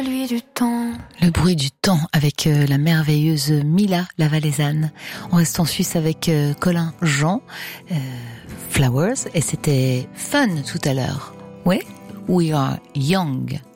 Lui du temps. Le bruit du temps avec la merveilleuse Mila la Valaisanne. On reste en Suisse avec Colin Jean, Flowers, et c'était Fun tout à l'heure. Ouais, We Are Young.